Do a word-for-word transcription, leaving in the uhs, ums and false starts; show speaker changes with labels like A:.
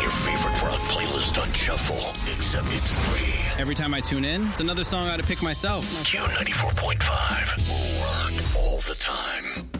A: your favorite rock playlist on shuffle, except it's free.
B: Every time I tune in, it's another song I ought to pick myself.
A: Q ninety-four point five. Rock all the time.